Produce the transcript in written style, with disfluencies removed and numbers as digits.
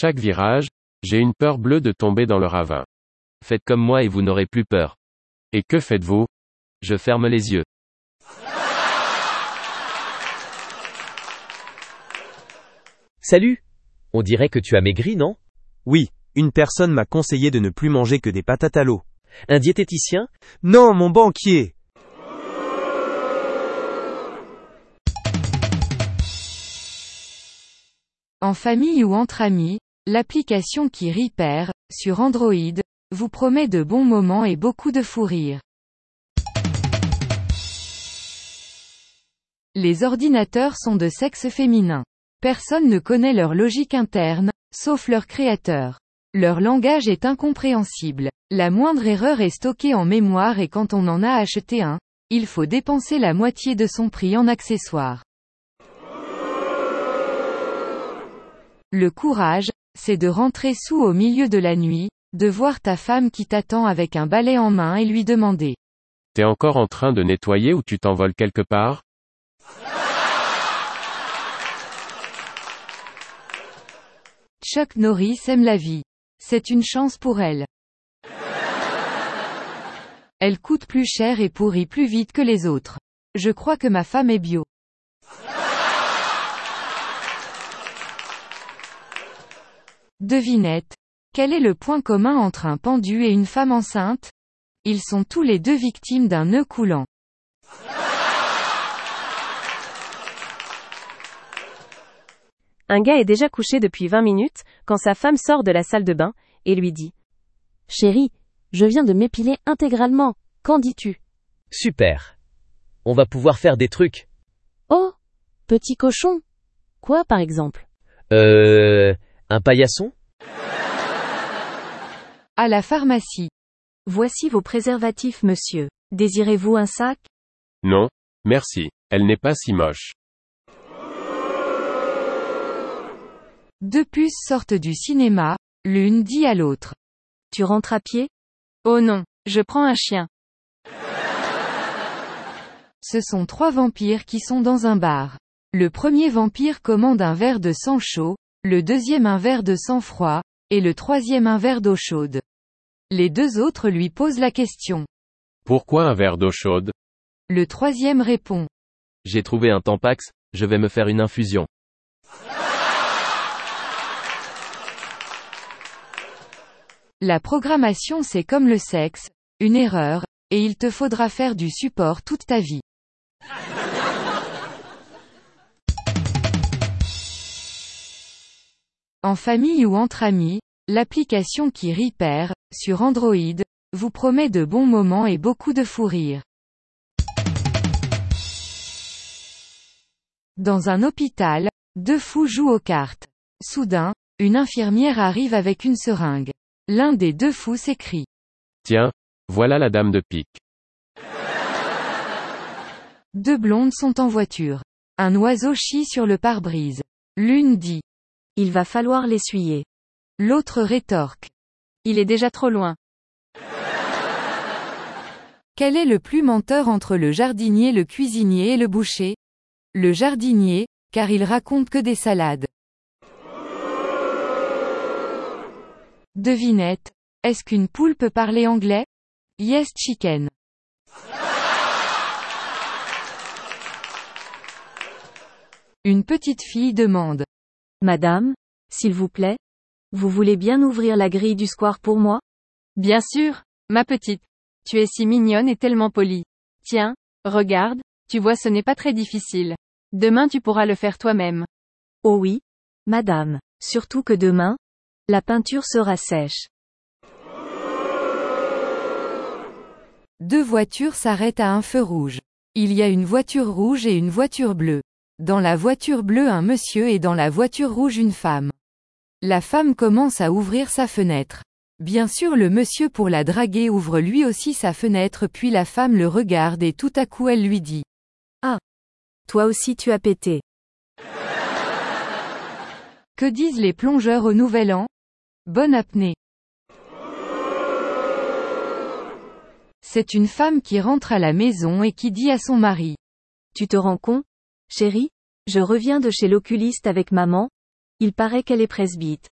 chaque virage, j'ai une peur bleue de tomber dans le ravin. Faites comme moi et vous n'aurez plus peur. Et que faites-vous? Je ferme les yeux. Salut! On dirait que tu as maigri, non? Oui, une personne m'a conseillé de ne plus manger que des patates à l'eau. Un diététicien? Non, mon banquier! En famille ou entre amis, l'application qui rit perd, sur Android, vous promet de bons moments et beaucoup de fou rire. Les ordinateurs sont de sexe féminin. Personne ne connaît leur logique interne, sauf leur créateur. Leur langage est incompréhensible. La moindre erreur est stockée en mémoire et quand on en a acheté un, il faut dépenser la moitié de son prix en accessoires. Le courage, c'est de rentrer sous au milieu de la nuit, de voir ta femme qui t'attend avec un balai en main et lui demander. T'es encore en train de nettoyer ou tu t'envoles quelque part? Chuck Norris aime la vie. C'est une chance pour elle. Elle coûte plus cher et pourrit plus vite que les autres. Je crois que ma femme est bio. Devinette. Quel est le point commun entre un pendu et une femme enceinte? Ils sont tous les deux victimes d'un nœud coulant. Un gars est déjà couché depuis 20 minutes, quand sa femme sort de la salle de bain, et lui dit. Chérie, je viens de m'épiler intégralement, qu'en dis-tu? Super. On va pouvoir faire des trucs. Oh, petit cochon. Quoi par exemple? Un paillasson? À la pharmacie. Voici vos préservatifs monsieur. Désirez-vous un sac? Non, merci, elle n'est pas si moche. Deux puces sortent du cinéma, l'une dit à l'autre. Tu rentres à pied? Oh non, je prends un chien. Ce sont trois vampires qui sont dans un bar. Le premier vampire commande un verre de sang chaud, le deuxième un verre de sang froid, et le troisième un verre d'eau chaude. Les deux autres lui posent la question. Pourquoi un verre d'eau chaude? Le troisième répond. J'ai trouvé un Tampax, je vais me faire une infusion. La programmation c'est comme le sexe, une erreur, et il te faudra faire du support toute ta vie. En famille ou entre amis, l'application qui rit perd, sur Android, vous promet de bons moments et beaucoup de fou rire. Dans un hôpital, deux fous jouent aux cartes. Soudain, une infirmière arrive avec une seringue. L'un des deux fous s'écrie. Tiens, voilà la dame de pique. Deux blondes sont en voiture. Un oiseau chie sur le pare-brise. L'une dit. Il va falloir l'essuyer. L'autre rétorque. Il est déjà trop loin. Quel est le plus menteur entre le jardinier, le cuisinier et le boucher? Le jardinier, car il raconte que des salades. Devinette. Est-ce qu'une poule peut parler anglais? Yes chicken. Une petite fille demande. Madame, s'il vous plaît, vous voulez bien ouvrir la grille du square pour moi? Bien sûr, ma petite. Tu es si mignonne et tellement polie. Tiens, regarde, tu vois ce n'est pas très difficile. Demain tu pourras le faire toi-même. Oh oui, madame, surtout que demain, la peinture sera sèche. Deux voitures s'arrêtent à un feu rouge. Il y a une voiture rouge et une voiture bleue. Dans la voiture bleue un monsieur et dans la voiture rouge une femme. La femme commence à ouvrir sa fenêtre. Bien sûr le monsieur pour la draguer ouvre lui aussi sa fenêtre puis la femme le regarde et tout à coup elle lui dit. Ah. Toi aussi tu as pété. Que disent les plongeurs au Nouvel An? Bonne apnée. C'est une femme qui rentre à la maison et qui dit à son mari. Tu te rends compte, chérie? Je reviens de chez l'oculiste avec maman. Il paraît qu'elle est presbyte.